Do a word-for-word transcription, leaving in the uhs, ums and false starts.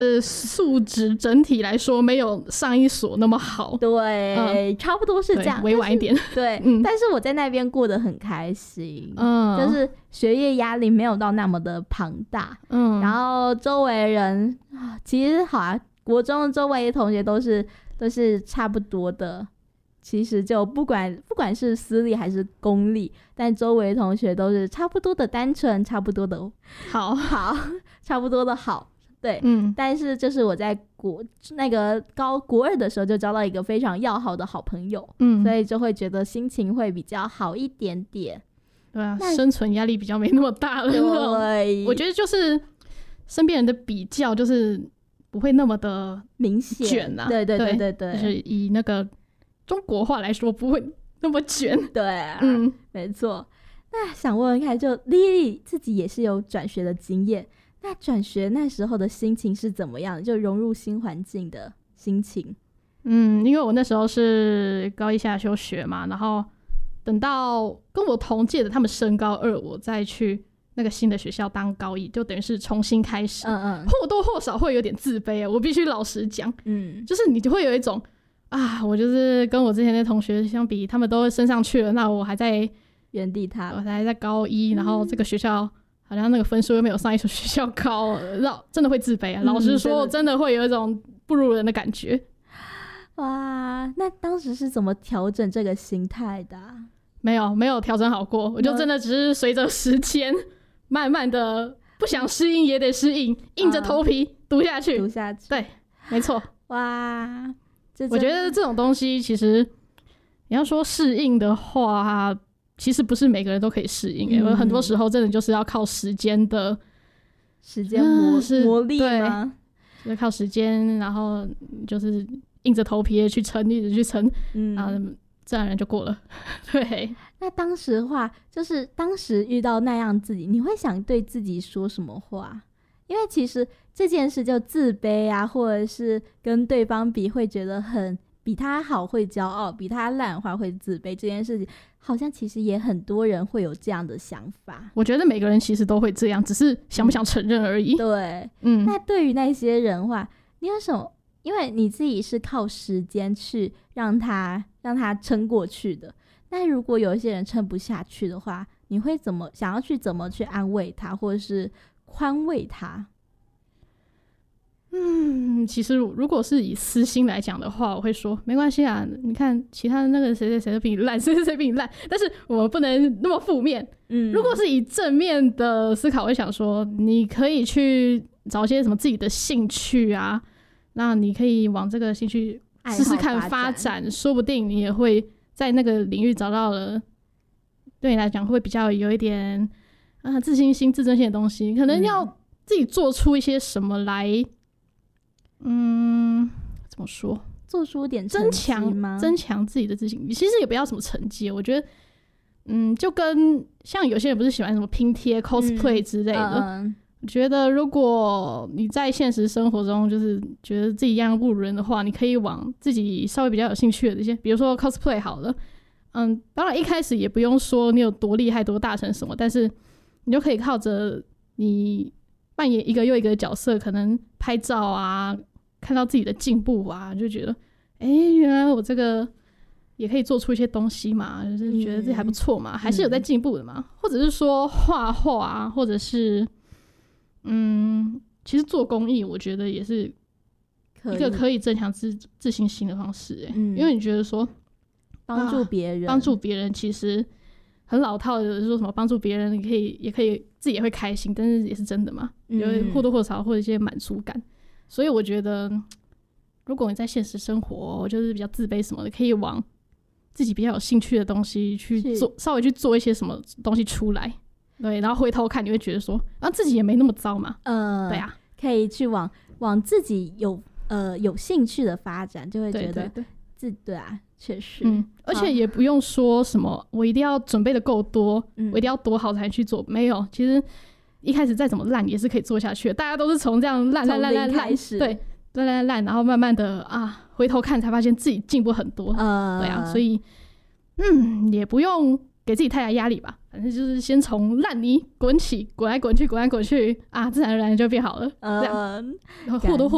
呃，素质整体来说没有上一所那么好， 对、嗯、差不多是这样， 委婉一点。 对、嗯，但是我在那边过得很开心， 嗯， 就是学业压力没有到那么的庞大，嗯，然后周围人其实好啊，国中的周围的同学都是都是差不多的，其实就不管不管是私立还是公立，但周围的同学都是差不多的单纯，差不多的好好，差不多的好。对， 嗯， 但是就是我在国那个高国二的时候就交到一个非常要好的好朋友，嗯，所以就会觉得心情会比较好一点点。 对啊，生存压力比较没那么大了。 对， 我觉得就是身边人的比较就是不会那么的明显卷啊。 对对对对对， 就是以那个中国话来说，不会那么卷。 对、啊，嗯，没错。那想问问看，就莉莉自己也是有转学的经验。那转学那时候的心情是怎么样？就融入新环境的心情。 嗯，因为我那时候是高一下休学嘛，然后等到跟我同届的他们升高二，我再去那个新的学校当高一，就等于是重新开始。嗯嗯，或多或少会有点自卑，我必须老实讲。嗯，就是你就会有一种啊，我就是跟我之前的同学相比，他们都升上去了，那我还在原地踏步， 我还在高一，然后这个学校。好像那个分数又没有上一所学校高，真的会自卑啊！嗯、老实说，真的会有一种不如人的感觉。 哇，那当时是怎么调整这个心态的、啊？ 没有，没有调整好过，我就真的只是随着时间，慢慢的不想适应也得适应，硬着头皮读下去， 读下去。 对，没错。 哇， 我觉得这种东西其实你要说适应的话。其实不是每个人都可以适应、欸，有、嗯、很多时候真的就是要靠时间的时间磨、嗯、磨砺吗？ 对，就是靠时间，然后就是硬着头皮去撑，一直去撑，嗯，然后自然而然就过了。对。 那当时的话，就是当时遇到那样自己，你会想对自己说什么话？因为其实这件事就自卑啊，或者是跟对方比，会觉得很。比他好会骄傲，比他烂的话会自卑，这件事情好像其实也很多人会有这样的想法。 我觉得每个人其实都会这样，只是想不想承认而已。 嗯、对，嗯。那对于那些人的话，你有什么？因为你自己是靠时间去让他让他撑过去的。那如果有一些人撑不下去的话，你会怎么想要去怎么去安慰他，或者是宽慰他？ 嗯，其实如果是以私心来讲的话，我会说没关系啊，你看其他的那个谁谁谁都比你烂，谁谁谁比你烂，但是我们不能那么负面。嗯，如果是以正面的思考，我会想说，你可以去找些什么自己的兴趣啊，那你可以往这个兴趣试试看发展，说不定你也会在那个领域找到了对你来讲会比较有一点啊自信心、自尊心的东西，可能要自己做出一些什么来。嗯，怎么说？ 做出点增强增强自己的自信。其实也不要什么成绩，我觉得，嗯，就跟像有些人不是喜欢什么拼贴、cosplay 之类的。嗯嗯、我觉得如果你在现实生活中就是觉得自己一样不如人的话，你可以往自己稍微比较有兴趣的这些，比如说 cosplay 好了。嗯，当然一开始也不用说你有多厉害、多大成什么，但是你就可以靠着你扮演一个又一个的角色，可能拍照啊。看到自己的进步啊，就觉得，哎、欸，原来我这个也可以做出一些东西嘛，就是觉得自己还不错嘛，嗯、还是有在进步的嘛。嗯、或者是说画画啊，或者是，嗯，其实做公益，我觉得也是一个可以增强自自信心的方式、欸。嗯、因为你觉得说帮助别人， 帮、啊、助别人其实很老套的，说什么帮助别人，你可以也可以自己也会开心，但是也是真的嘛，有或多或少或者一些满足感。所以我觉得，如果你在现实生活就是比较自卑什么的，可以往自己比较有兴趣的东西去做，稍微去做一些什么东西出来，对，然后回头看你会觉得说，啊，自己也没那么糟嘛，嗯、呃，对啊， 可以去往往自己有呃有兴趣的发展，就会觉得自 对, 对, 对啊，确实， 嗯，而且也不用说什么我一定要准备的够多、嗯，我一定要多好才去做，没有，其实。一开始再怎么烂也是可以做下去的，大家都是从这样烂烂烂烂开始，对，烂烂烂，然后慢慢的啊，回头看才发现自己进步很多，呃、对啊，所以嗯，也不用给自己太大压力吧，反正就是先从烂泥滚起，滚来滚去，滚来滚去啊，自然而然就变好了，呃、这样，然后或多或